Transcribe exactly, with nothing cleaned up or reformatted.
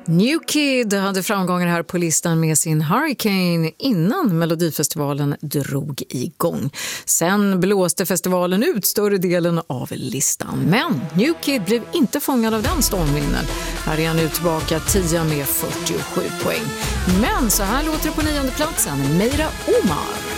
New Kid hade framgångar här på listan med sin Hurricane innan Melodifestivalen drog igång. Sen blåste festivalen ut större delen av listan. Men New Kid blev inte fångad av den stormvinden. Här är han nu tillbaka tio med fyrtiosju poäng. Men så här låter det på nionde platsen. Meira Omar.